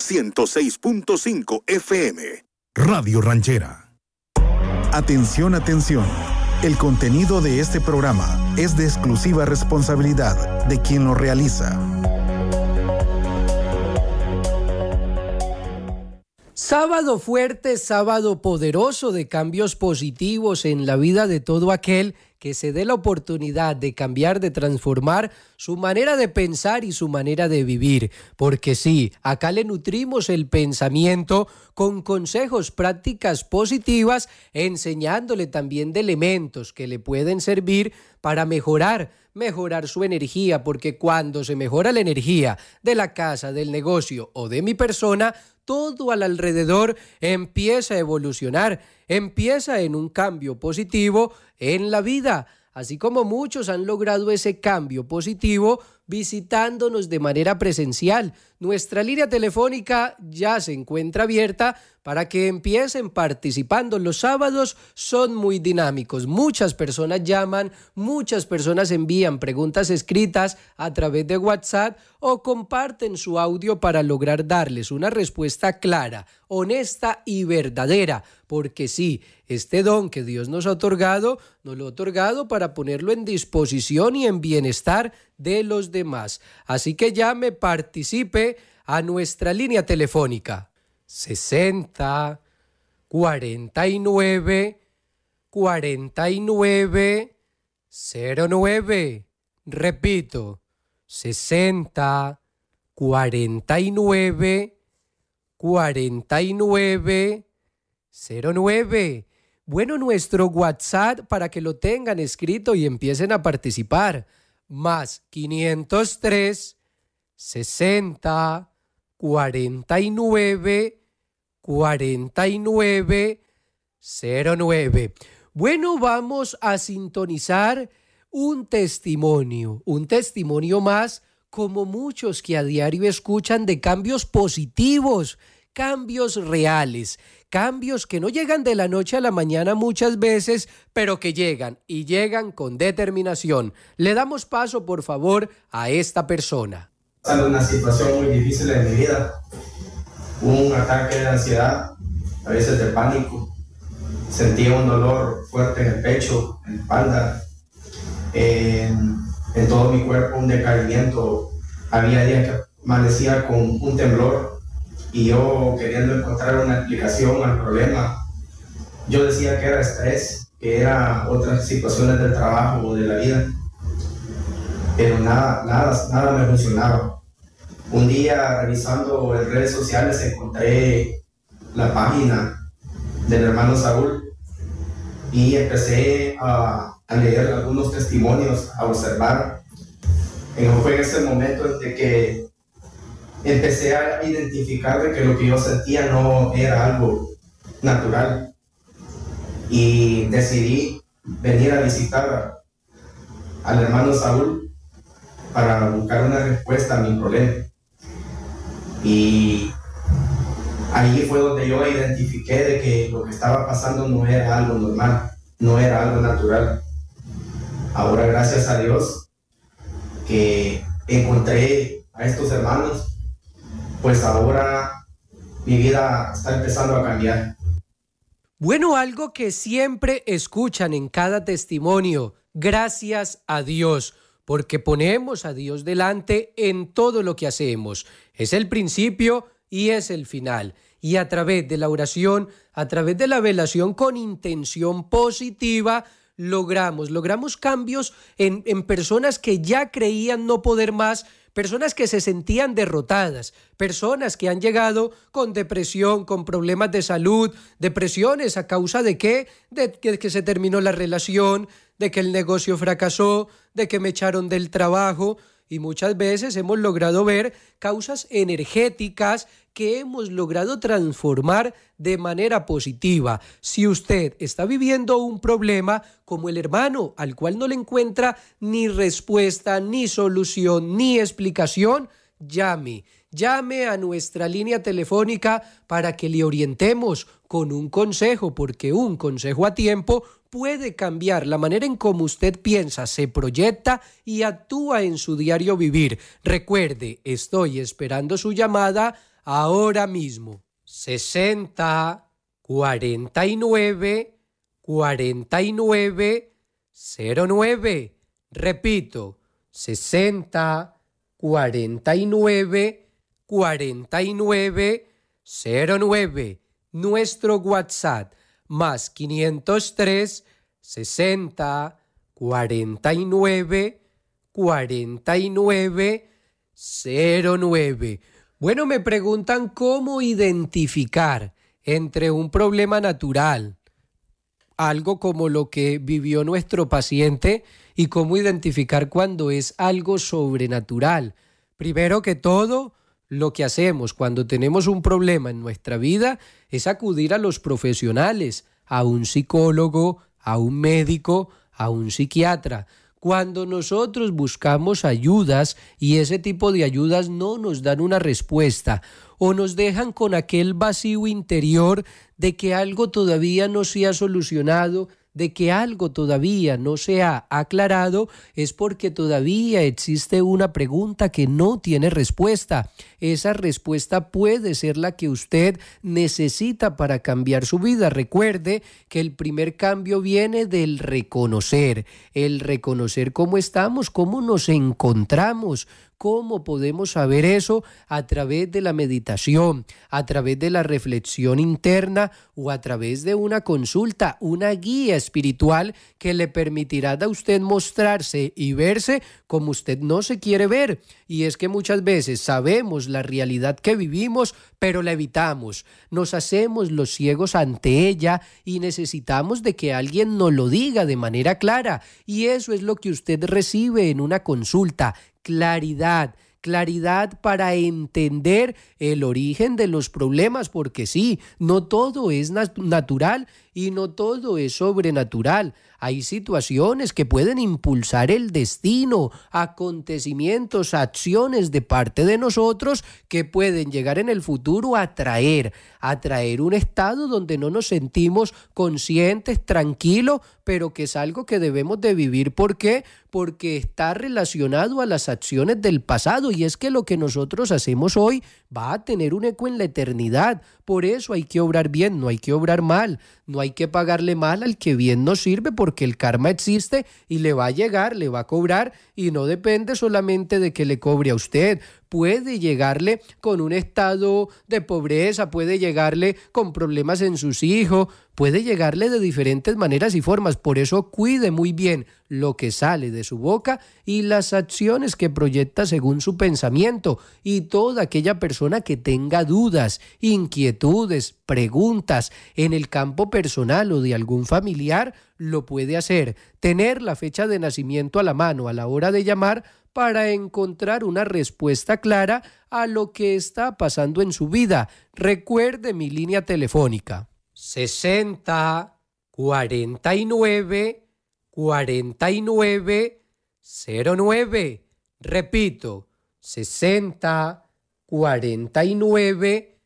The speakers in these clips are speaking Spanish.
106.5 FM. Radio Ranchera. Atención, atención. El contenido de este programa es de exclusiva responsabilidad de quien lo realiza. Sábado fuerte, sábado poderoso de cambios positivos en la vida de todo aquel que se dé la oportunidad de cambiar, de transformar su manera de pensar y su manera de vivir. Porque sí, acá le nutrimos el pensamiento con consejos, prácticas positivas, enseñándole también de elementos que le pueden servir para mejorar su energía, porque cuando se mejora la energía de la casa, del negocio o de mi persona, todo al alrededor empieza a evolucionar, empieza en un cambio positivo en la vida, así como muchos han logrado ese cambio positivo visitándonos de manera presencial. Nuestra línea telefónica ya se encuentra abierta para que empiecen participando. Los sábados son muy dinámicos. Muchas personas llaman, muchas personas envían preguntas escritas a través de WhatsApp o comparten su audio para lograr darles una respuesta clara, honesta y verdadera. Porque sí, este don que Dios nos ha otorgado, nos lo ha otorgado para ponerlo en disposición y en bienestar de los demás. Así que llame, participe a nuestra línea telefónica 60 49 49 09. Repito, 60 49 49 09. Bueno, nuestro WhatsApp para que lo tengan escrito y empiecen a participar. Más 503 60 49 49 09. Bueno, vamos a sintonizar un testimonio más, como muchos que a diario escuchan, de cambios positivos, cambios reales, cambios que no llegan de la noche a la mañana muchas veces, pero que llegan y llegan con determinación. Le damos paso, por favor, a esta persona. En una situación muy difícil en mi vida, un ataque de ansiedad, a veces de pánico, sentía un dolor fuerte en el pecho, en la espalda, en todo mi cuerpo, un decaimiento. Había días que amanecía con un temblor y yo queriendo encontrar una explicación al problema. Yo decía que era estrés, que era otras situaciones del trabajo o de la vida, pero nada me funcionaba. Un día, revisando en redes sociales, encontré la página del hermano Saúl y empecé a leer algunos testimonios, a observar. Fue en ese momento en que empecé a identificar de que lo que yo sentía no era algo natural, y decidí venir a visitar al hermano Saúl para buscar una respuesta a mi problema. Y ahí fue donde yo identifiqué de que lo que estaba pasando no era algo normal, no era algo natural. Ahora, gracias a Dios que encontré a estos hermanos, pues ahora mi vida está empezando a cambiar. Bueno, algo que siempre escuchan en cada testimonio: gracias a Dios, porque ponemos a Dios delante en todo lo que hacemos. Es el principio y es el final. Y a través de la oración, a través de la velación con intención positiva, logramos cambios en personas que ya creían no poder más, personas que se sentían derrotadas, personas que han llegado con depresión, con problemas de salud, depresiones a causa de ¿qué? De que se terminó la relación, de que el negocio fracasó, de que me echaron del trabajo. Y muchas veces hemos logrado ver causas energéticas que hemos logrado transformar de manera positiva. Si usted está viviendo un problema como el hermano, al cual no le encuentra ni respuesta, ni solución, ni explicación, llame a nuestra línea telefónica para que le orientemos con un consejo, porque un consejo a tiempo puede cambiar la manera en cómo usted piensa, se proyecta y actúa en su diario vivir. Recuerde, estoy esperando su llamada ahora mismo. 60 49 49 09. Repito, 60 49 49 09. Nuestro WhatsApp más 503 60 49 49 09. Bueno, me preguntan cómo identificar entre un problema natural, algo como lo que vivió nuestro paciente, y cómo identificar cuando es algo sobrenatural. Primero que todo, lo que hacemos cuando tenemos un problema en nuestra vida es acudir a los profesionales, a un psicólogo, a un médico, a un psiquiatra. Cuando nosotros buscamos ayudas y ese tipo de ayudas no nos dan una respuesta o nos dejan con aquel vacío interior de que algo todavía no se ha solucionado, de que algo todavía no se ha aclarado, es porque todavía existe una pregunta que no tiene respuesta. Esa respuesta puede ser la que usted necesita para cambiar su vida. Recuerde que el primer cambio viene del reconocer, el reconocer cómo estamos, cómo nos encontramos. ¿Cómo podemos saber eso? A través de la meditación, a través de la reflexión interna o a través de una consulta, una guía espiritual que le permitirá a usted mostrarse y verse como usted no se quiere ver. Y es que muchas veces sabemos la realidad que vivimos, pero la evitamos. Nos hacemos los ciegos ante ella y necesitamos de que alguien nos lo diga de manera clara. Y eso es lo que usted recibe en una consulta. Claridad para entender el origen de los problemas, porque sí, no todo es natural y no todo es sobrenatural. Hay situaciones que pueden impulsar el destino, acontecimientos, acciones de parte de nosotros que pueden llegar en el futuro a traer un estado donde no nos sentimos conscientes, tranquilos, pero que es algo que debemos de vivir. ¿Por qué? Porque está relacionado a las acciones del pasado, y es que lo que nosotros hacemos hoy va a tener un eco en la eternidad. Por eso hay que obrar bien, no hay que obrar mal, no hay que pagarle mal al que bien nos sirve, porque el karma existe y le va a llegar, le va a cobrar, y no depende solamente de que le cobre a usted. Puede llegarle con un estado de pobreza, puede llegarle con problemas en sus hijos, puede llegarle de diferentes maneras y formas. Por eso cuide muy bien lo que sale de su boca y las acciones que proyecta según su pensamiento. Y toda aquella persona que tenga dudas, inquietudes, preguntas en el campo personal o de algún familiar, lo puede hacer. Tener la fecha de nacimiento a la mano a la hora de llamar para encontrar una respuesta clara a lo que está pasando en su vida. Recuerde mi línea telefónica: 60 49 49 09. Repito, 60 49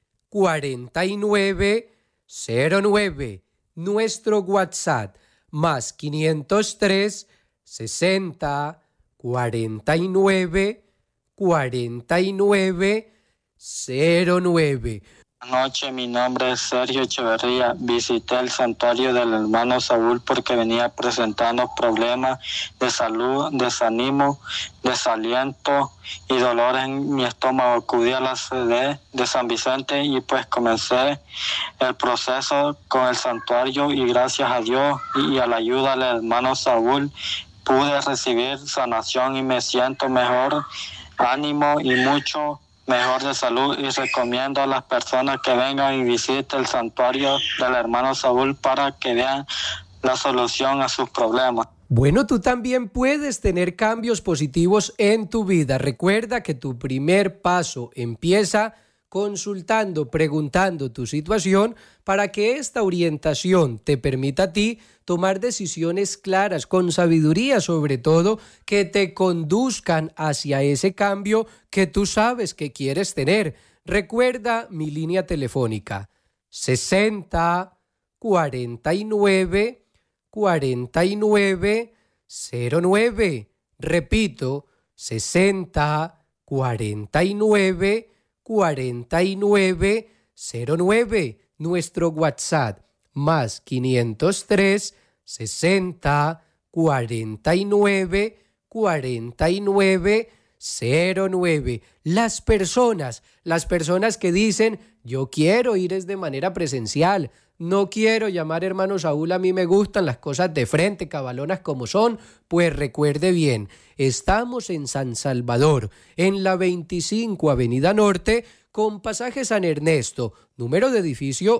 49 09. Nuestro WhatsApp más 503 60 49 49 09. Buenas noches, mi nombre es Sergio Echeverría. Visité el santuario del hermano Saúl porque venía presentando problemas de salud, desánimo, desaliento y dolor en mi estómago. Acudí a la sede de San Vicente y pues comencé el proceso con el santuario, y gracias a Dios y a la ayuda del hermano Saúl pude recibir sanación y me siento mejor, ánimo y mucho mejor de salud, y recomiendo a las personas que vengan y visiten el santuario del hermano Saúl para que vean la solución a sus problemas. Bueno, tú también puedes tener cambios positivos en tu vida. Recuerda que tu primer paso empieza consultando, preguntando tu situación, para que esta orientación te permita a ti tomar decisiones claras, con sabiduría sobre todo, que te conduzcan hacia ese cambio que tú sabes que quieres tener. Recuerda mi línea telefónica: 60 49 49 09. Repito, 60 49 4909. Nuestro WhatsApp más 503 60 49 49 09. Las personas que dicen, yo quiero ir de manera presencial, no quiero llamar hermano Saúl, a mí me gustan las cosas de frente, cabalonas como son, pues recuerde bien, estamos en San Salvador, en la 25 Avenida Norte, con pasaje San Ernesto, número de edificio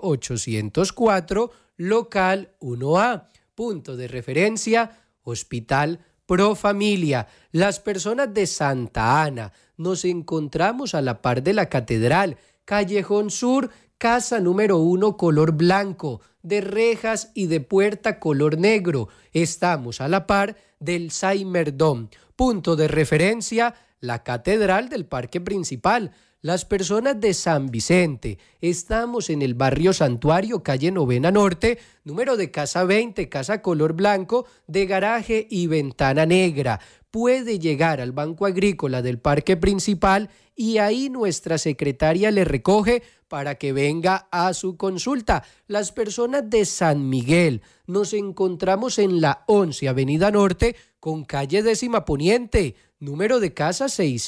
804, local 1A, punto de referencia, Hospital Pro Familia. Las personas de Santa Ana, nos encontramos a la par de la Catedral, Callejón Sur, casa número 1, color blanco, de rejas y de puerta color negro. Estamos a la par del Saimerdom, punto de referencia, la Catedral del Parque Principal. Las personas de San Vicente, estamos en el barrio Santuario, calle Novena Norte, número de casa 20, casa color blanco, de garaje y ventana negra. Puede llegar al Banco Agrícola del Parque Principal y ahí nuestra secretaria le recoge para que venga a su consulta. Las personas de San Miguel, nos encontramos en la 11 Avenida Norte con calle 10ª Poniente, número de casa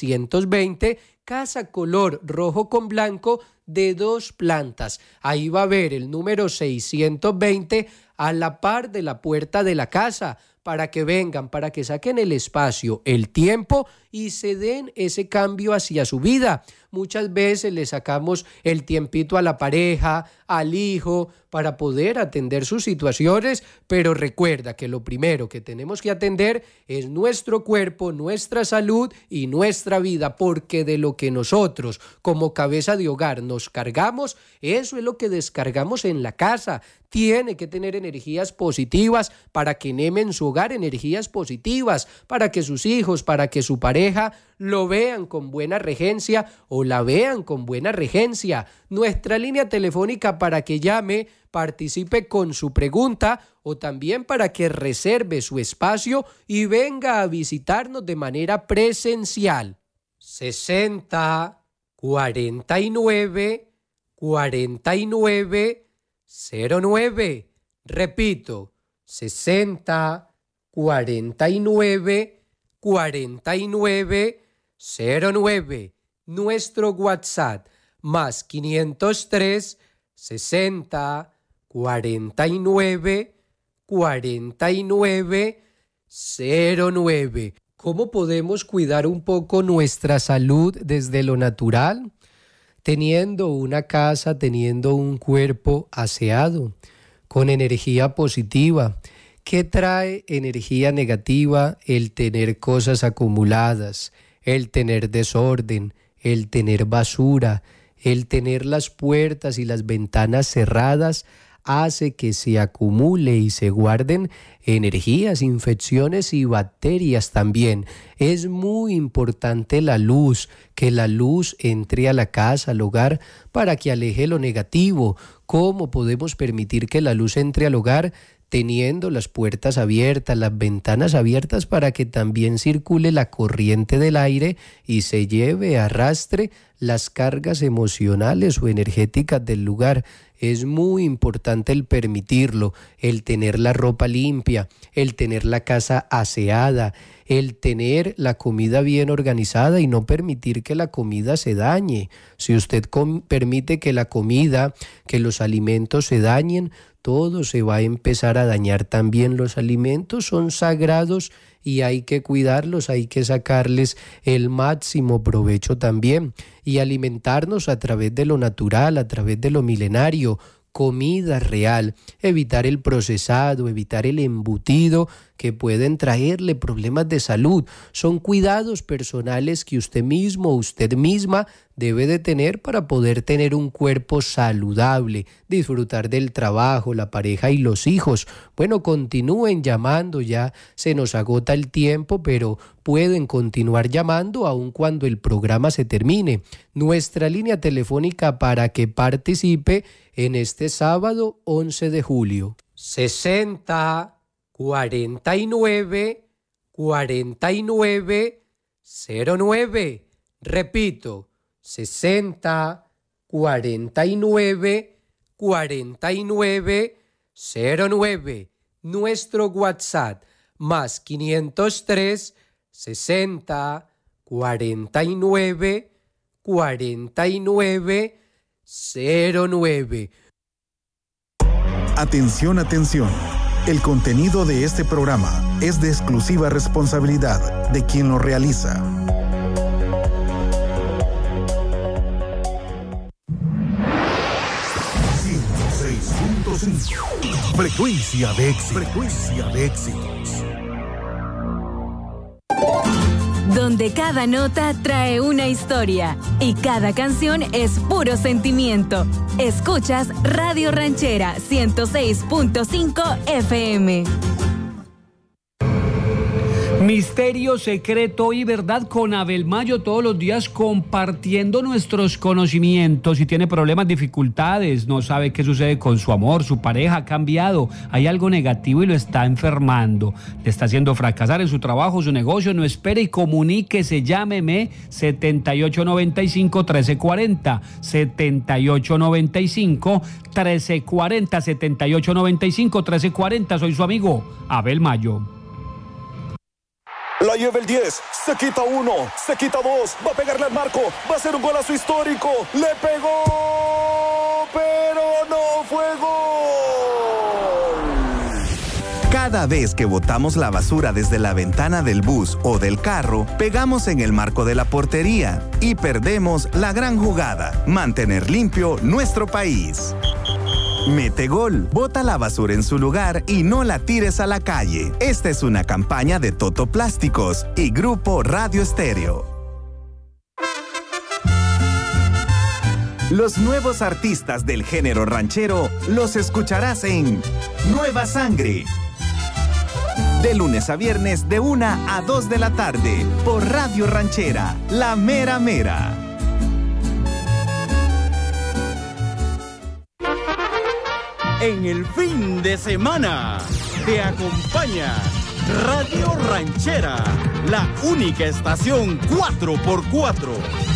620, casa color rojo con blanco de 2 plantas. Ahí va a ver el número 620 a la par de la puerta de la casa, para que vengan, para que saquen el espacio, el tiempo y se den ese cambio hacia su vida. Muchas veces le sacamos el tiempito a la pareja, al hijo, para poder atender sus situaciones, pero recuerda que lo primero que tenemos que atender es nuestro cuerpo, nuestra salud y nuestra vida, porque de lo que nosotros como cabeza de hogar nos cargamos, eso es lo que descargamos en la casa. Tiene que tener energías positivas para que emen su hogar energías positivas, para que sus hijos, para que su pareja lo vean con buena regencia o la vean con buena regencia. Nuestra línea telefónica para que llame, participe con su pregunta o también para que reserve su espacio y venga a visitarnos de manera presencial. 60 49 49 09. Repito, 60 49 49 09. Nuestro WhatsApp más 503 60 49 49 09. ¿Cómo podemos cuidar un poco nuestra salud desde lo natural? Teniendo una casa, teniendo un cuerpo aseado, con energía positiva. ¿Qué trae energía negativa? El tener cosas acumuladas, el tener desorden, el tener basura, el tener las puertas y las ventanas cerradas, hace que se acumule y se guarden energías, infecciones y bacterias también. Es muy importante la luz, que la luz entre a la casa, al hogar, para que aleje lo negativo. ¿Cómo podemos permitir que la luz entre al hogar? Teniendo las puertas abiertas, las ventanas abiertas, para que también circule la corriente del aire y se lleve, arrastre las cargas emocionales o energéticas del lugar. Es muy importante el permitirlo, el tener la ropa limpia, el tener la casa aseada, el tener la comida bien organizada y no permitir que la comida se dañe. Si usted permite que la comida, que los alimentos se dañen, todo se va a empezar a dañar también. Los alimentos son sagrados y hay que cuidarlos, hay que sacarles el máximo provecho también y alimentarnos a través de lo natural, a través de lo milenario, comida real, evitar el procesado, evitar el embutido que pueden traerle problemas de salud. Son cuidados personales que usted mismo, usted misma debe de tener para poder tener un cuerpo saludable, disfrutar del trabajo, la pareja y los hijos. Bueno, continúen llamando, ya se nos agota el tiempo, pero pueden continuar llamando aun cuando el programa se termine. Nuestra línea telefónica para que participe en este sábado 11 de julio. 60 49 49 09. Repito, 60 49 49 09. Nuestro WhatsApp más 503 60 49 49 09. Atención, atención. El contenido de este programa es de exclusiva responsabilidad de quien lo realiza. Frecuencia de éxitos. Frecuencia de éxitos. Donde cada nota trae una historia y cada canción es puro sentimiento. Escuchas Radio Ranchera 106.5 FM. Misterio, secreto y verdad con Abel Mayo, todos los días compartiendo nuestros conocimientos. Si tiene problemas, dificultades, no sabe qué sucede con su amor, su pareja ha cambiado, hay algo negativo y lo está enfermando, le está haciendo fracasar en su trabajo, su negocio, no espere y comuníquese, llámeme 7895-1340, 7895-1340, 7895-1340, soy su amigo Abel Mayo. La lleva el 10, se quita 1, se quita 2, va a pegarle al marco, va a ser un golazo histórico, le pegó, pero no fue gol. Cada vez que botamos la basura desde la ventana del bus o del carro, pegamos en el marco de la portería y perdemos la gran jugada, mantener limpio nuestro país. Metegol, bota la basura en su lugar y no la tires a la calle. Esta es una campaña de Toto Plásticos y Grupo Radio Estéreo. Los nuevos artistas del género ranchero los escucharás en Nueva Sangre. De lunes a viernes de 1 a 2 de la tarde por Radio Ranchera, La Mera Mera. En el fin de semana te acompaña Radio Ranchera, la única estación 4x4